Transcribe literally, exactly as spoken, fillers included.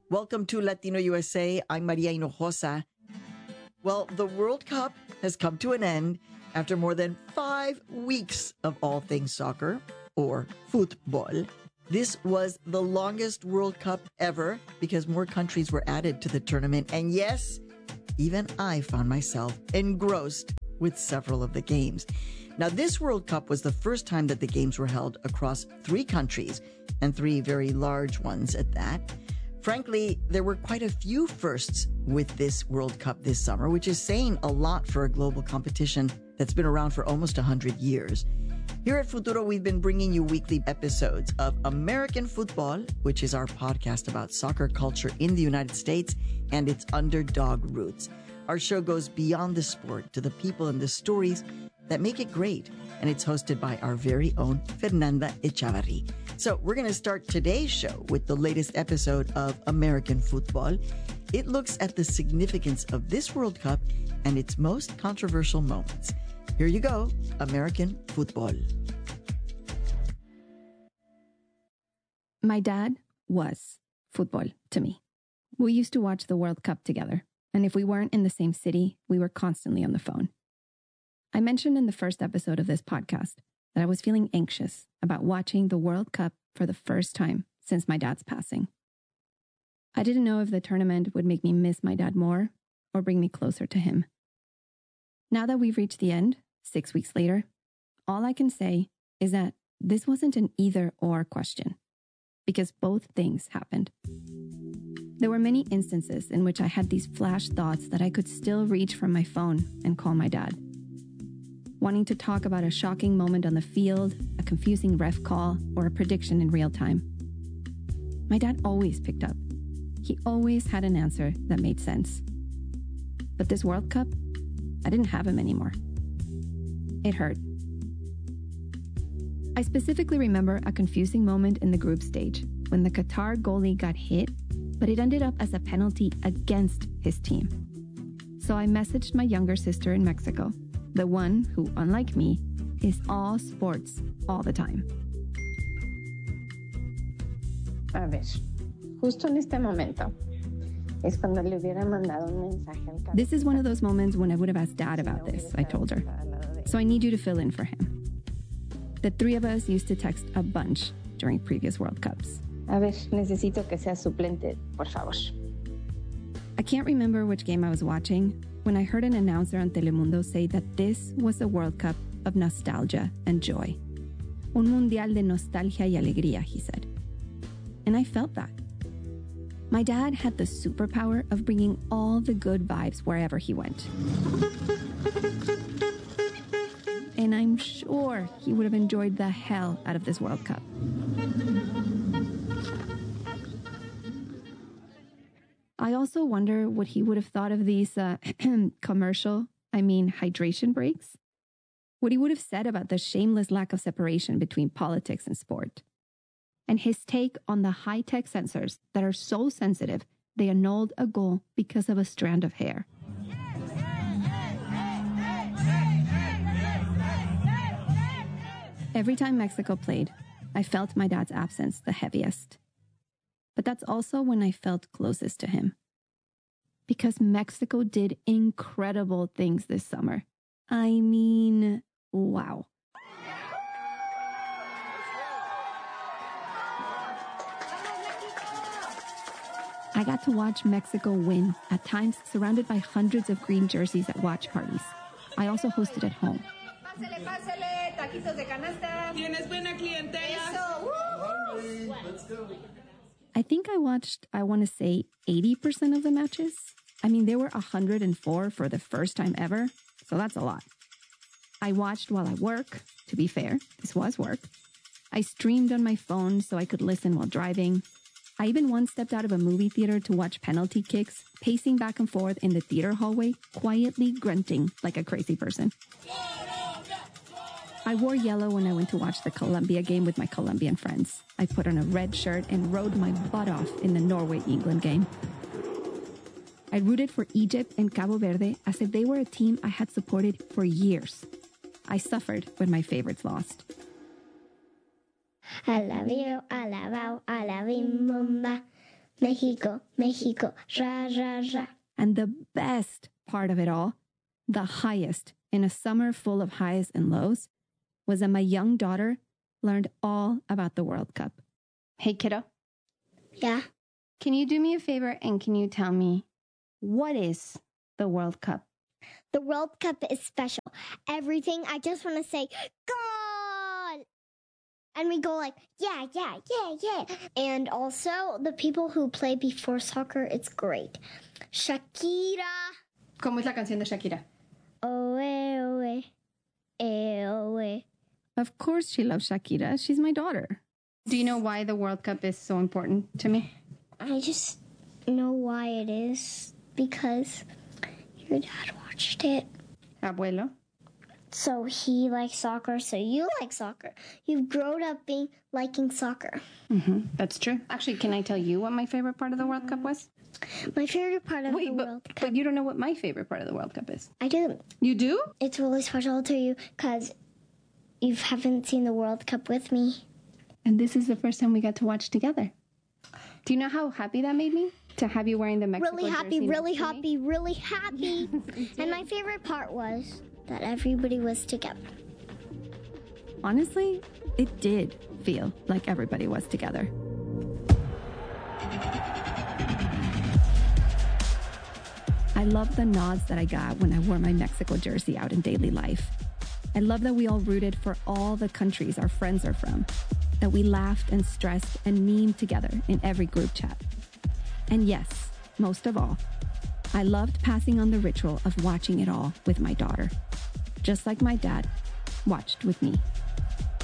Welcome to Latino U S A. I'm Maria Hinojosa. Well, the World Cup has come to an end after more than five weeks of all things soccer, or football. This was the longest World Cup ever because more countries were added to the tournament. And yes, even I found myself engrossed with several of the games. Now, this World Cup was the first time that the games were held across three countries, and three very large ones at that. Frankly, there were quite a few firsts with this World Cup this summer, which is saying a lot for a global competition that's been around for almost one hundred years. Here at Futuro, we've been bringing you weekly episodes of American Football, which is our podcast about soccer culture in the United States and its underdog roots. Our show goes beyond the sport to the people and the stories that make it great, and it's hosted by our very own Fernanda Echavarri. So we're going to start today's show with the latest episode of American Football. It looks at the significance of this World Cup and its most controversial moments. Here you go, American Football. My dad was football to me. We used to watch the World Cup together, and if we weren't in the same city, we were constantly on the phone. I mentioned in the first episode of this podcast that I was feeling anxious about watching the World Cup for the first time since my dad's passing. I didn't know if the tournament would make me miss my dad more or bring me closer to him. Now that we've reached the end, six weeks later, all I can say is that this wasn't an either-or question, because both things happened. There were many instances in which I had these flash thoughts that I could still reach from my phone and call my dad. Wanting to talk about a shocking moment on the field, a confusing ref call, or a prediction in real time. My dad always picked up. He always had an answer that made sense. But this World Cup, I didn't have him anymore. It hurt. I specifically remember a confusing moment in the group stage when the Qatar goalie got hit, but it ended up as a penalty against his team. So I messaged my younger sister in Mexico, the one who, unlike me, is all sports all the time. A ver, justo en este momento es cuando le hubiera mandado un mensaje al cabeza. This is one of those moments when I would have asked Dad about this, I told her. So I need you to fill in for him. The three of us used to text a bunch during previous World Cups. A ver, necesito que sea suplente, por favor. I can't remember which game I was watching when I heard an announcer on Telemundo say that this was a World Cup of nostalgia and joy. Un mundial de nostalgia y alegría, he said. And I felt that. My dad had the superpower of bringing all the good vibes wherever he went. And I'm sure he would have enjoyed the hell out of this World Cup. I also wonder what he would have thought of these uh, commercial, I mean hydration breaks. What he would have said about the shameless lack of separation between politics and sport. And his take on the high-tech sensors that are so sensitive, they annulled a goal because of a strand of hair. Every time Mexico played, I felt my dad's absence the heaviest. But that's also when I felt closest to him. Because Mexico did incredible things this summer. I mean, wow. I got to watch Mexico win, at times surrounded by hundreds of green jerseys at watch parties. I also hosted at home. Pásale, pásale, taquitos de canasta. Tienes buena clientela. Eso. Let's go. I think I watched, I want to say, eighty percent of the matches. I mean, there were one hundred four for the first time ever, so that's a lot. I watched while I work. To be fair, this was work. I streamed on my phone so I could listen while driving. I even once stepped out of a movie theater to watch penalty kicks, pacing back and forth in the theater hallway, quietly grunting like a crazy person. I wore yellow when I went to watch the Colombia game with my Colombian friends. I put on a red shirt and rode my butt off in the Norway-England game. I rooted for Egypt and Cabo Verde as if they were a team I had supported for years. I suffered when my favorites lost. Alabío, alabao, alabim bomba. Mexico, Mexico, ra, ra, ra. And the best part of it all, the highest in a summer full of highs and lows, was that my young daughter learned all about the World Cup. Hey, kiddo. Yeah. Can you do me a favor and can you tell me, what is the World Cup? The World Cup is special. Everything, I just want to say, goal! And we go like, yeah, yeah, yeah, yeah. And also, the people who play before soccer, it's great. Shakira. ¿Cómo es la canción de Shakira? Oe, oe, eh, oe. Of course she loves Shakira. She's my daughter. Do you know why the World Cup is so important to me? I just know why it is. Because your dad watched it. Abuelo. So he likes soccer, so you like soccer. You've grown up being liking soccer. Mm-hmm. That's true. Actually, can I tell you what my favorite part of the World Cup was? My favorite part of Wait, the but, World Cup. But you don't know what my favorite part of the World Cup is. I do. You do? It's really special to you because you haven't seen the World Cup with me. And this is the first time we got to watch together. Do you know how happy that made me? To have you wearing the Mexico Really happy, jersey really next to happy, really happy. And my favorite part was that everybody was together. Honestly, it did feel like everybody was together. I love the nods that I got when I wore my Mexico jersey out in daily life. I love that we all rooted for all the countries our friends are from, that we laughed and stressed and memed together in every group chat. And yes, most of all, I loved passing on the ritual of watching it all with my daughter, just like my dad watched with me.